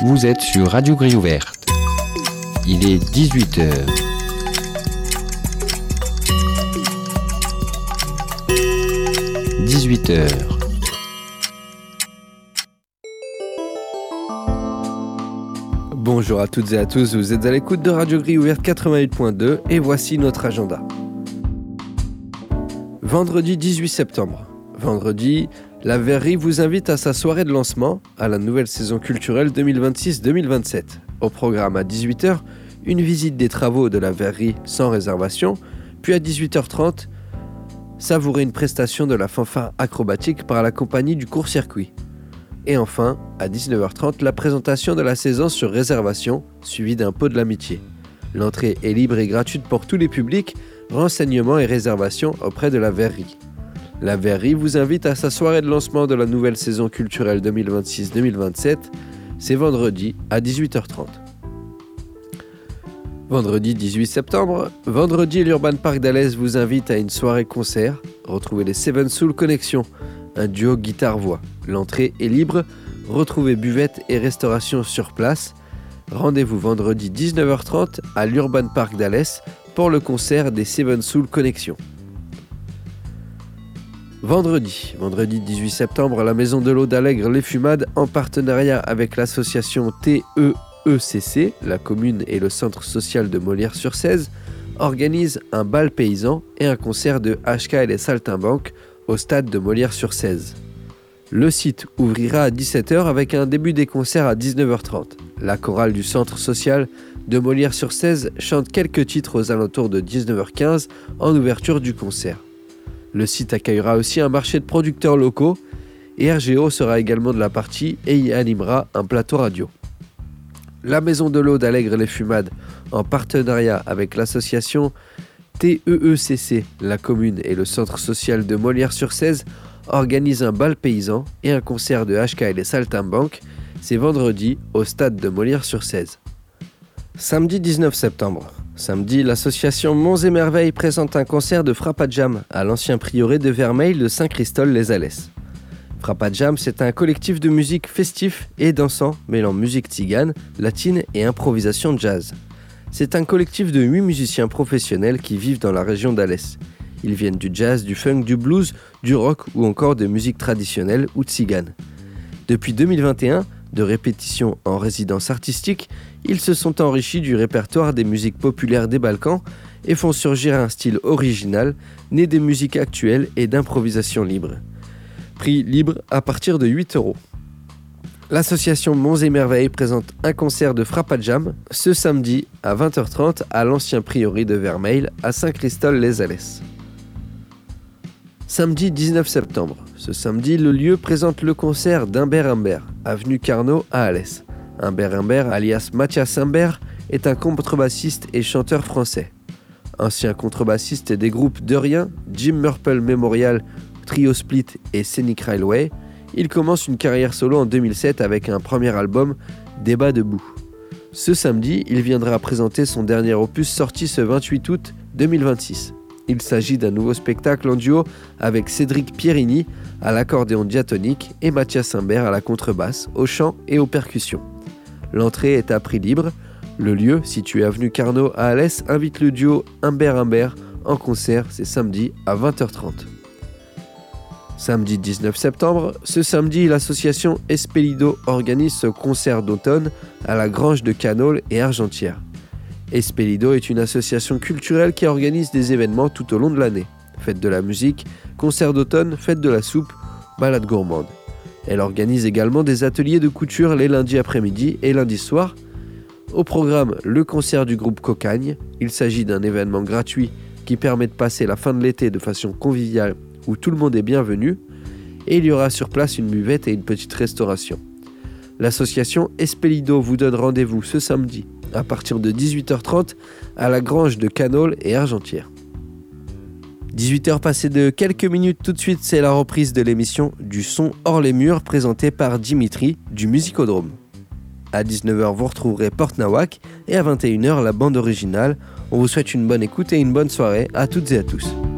Vous êtes sur Radio Grille Ouverte. Il est 18h. Bonjour à toutes et à tous, vous êtes à l'écoute de Radio Grille Ouverte 88.2 et voici notre agenda. Vendredi 18 septembre. Vendredi, la Verrerie vous invite à sa soirée de lancement à la nouvelle saison culturelle 2026-2027. Au programme à 18h, une visite des travaux de la Verrerie sans réservation, puis à 18h30, savourer une prestation de la fanfare acrobatique par la compagnie du court-circuit. Et enfin, à 19h30, la présentation de la saison sur réservation, suivie d'un pot de l'amitié. L'entrée est libre et gratuite pour tous les publics, renseignements et réservations auprès de la Verrerie. La Verrerie vous invite à sa soirée de lancement de la nouvelle saison culturelle 2026-2027, c'est vendredi à 18h30. Vendredi 18 septembre, l'Urban Park d'Alès vous invite à une soirée concert. Retrouvez les Seven Soul Connection, un duo guitare-voix. L'entrée est libre, retrouvez buvette et restauration sur place. Rendez-vous vendredi 19h30 à l'Urban Park d'Alès pour le concert des Seven Soul Connection. Vendredi 18 septembre, la Maison de l'Eau d'Allègre Les Fumades, en partenariat avec l'association TEECC, la commune et le centre social de Molières-sur-Cèze, organise un bal paysan et un concert de HK et les Saltimbanques au stade de Molières-sur-Cèze. Le site ouvrira à 17h avec un début des concerts à 19h30. La chorale du centre social de Molières-sur-Cèze chante quelques titres aux alentours de 19h15 en ouverture du concert. Le site accueillera aussi un marché de producteurs locaux et RGO sera également de la partie et y animera un plateau radio. La Maison de l'Eau d'Allègre Les Fumades, en partenariat avec l'association TEECC, la commune et le centre social de Molières-sur-Cèze, organise un bal paysan et un concert de HK et les Saltimbanques. C'est vendredi au stade de Molières-sur-Cèze. Samedi 19 septembre. Samedi, l'association Monts et Merveilles présente un concert de Frappadjam à l'ancien prieuré de Vermeil de Saint-Christol-les-Alès. Frappadjam, c'est un collectif de musique festif et dansant, mêlant musique tzigane, latine et improvisation jazz. C'est un collectif de 8 musiciens professionnels qui vivent dans la région d'Alès. Ils viennent du jazz, du funk, du blues, du rock ou encore de musique traditionnelle ou tzigane. Depuis 2021, de répétitions en résidence artistique, ils se sont enrichis du répertoire des musiques populaires des Balkans et font surgir un style original, né des musiques actuelles et d'improvisation libre. Prix libre à partir de 8 €. L'association Monts et Merveilles présente un concert de Frappadjam ce samedi à 20h30 à l'ancien prieuré de Vermeil à Saint-Christol-les-Alès. Samedi 19 septembre. Ce samedi, le lieu présente le concert d'Humbert Humbert, avenue Carnot à Alès. Humbert Humbert, alias Mathias Humbert, est un contrebassiste et chanteur français. Ancien contrebassiste des groupes De Rien, Jim Murple Memorial, Trio Split et Scenic Railway, il commence une carrière solo en 2007 avec un premier album, Débat debout. Ce samedi, il viendra présenter son dernier opus sorti ce 28 août 2026. Il s'agit d'un nouveau spectacle en duo avec Cédric Pierini à l'accordéon diatonique et Mathias Humbert à la contrebasse, au chant et aux percussions. L'entrée est à prix libre. Le lieu, situé avenue Carnot à Alès, invite le duo Humbert en concert, c'est samedi à 20h30. Samedi 19 septembre, ce samedi, l'association Espelido organise ce concert d'automne à la Grange de Canole et Argentière. Espelido est une association culturelle qui organise des événements tout au long de l'année. Fête de la musique, concert d'automne, fête de la soupe, balade gourmande. Elle organise également des ateliers de couture les lundis après-midi et lundis soir. Au programme, le concert du groupe Cocagne. Il s'agit d'un événement gratuit qui permet de passer la fin de l'été de façon conviviale où tout le monde est bienvenu. Et il y aura sur place une buvette et une petite restauration. L'association Espelido vous donne rendez-vous ce samedi à partir de 18h30 à la Grange de Canole et Argentière. 18h passées de quelques minutes, tout de suite c'est la reprise de l'émission Du son hors les murs présentée par Dimitri du Musicodrome. À 19h vous retrouverez Porte Nawak et à 21h la bande originale. On vous souhaite une bonne écoute et une bonne soirée à toutes et à tous.